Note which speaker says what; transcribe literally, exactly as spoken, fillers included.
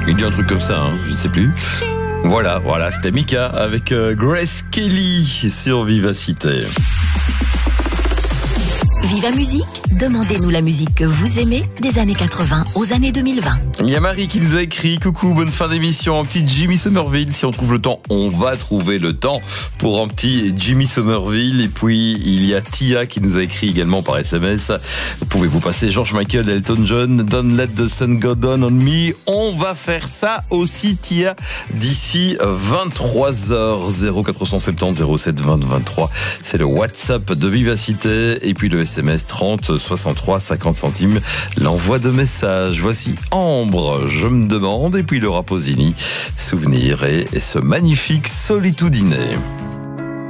Speaker 1: Il dit un truc comme ça, hein, je ne sais plus. Voilà, voilà, c'était Mika avec euh, Grace Kelly sur Vivacité.
Speaker 2: Viva Musique, demandez-nous la musique que vous aimez des années quatre-vingts aux années deux mille vingt.
Speaker 1: Il y a Marie qui nous a écrit: coucou, bonne fin d'émission, un petit Jimmy Somerville. Si on trouve le temps, on va trouver le temps pour un petit Jimmy Somerville. Et puis il y a Tia qui nous a écrit également par S M S: pouvez-vous passer George Michael, Elton John, Don't Let the Sun Go Down on Me? On va faire ça aussi, Tia, d'ici vingt-trois heures. zéro quatre cent soixante-dix zéro sept vingt vingt-trois, c'est le WhatsApp de Vivacité. Et puis le S M S trente soixante-trois cinquante centimes, l'envoi de messages. Voici Ambre, Je me demande, et puis Laura Pausini, Souvenir et, et ce magnifique Solitudine.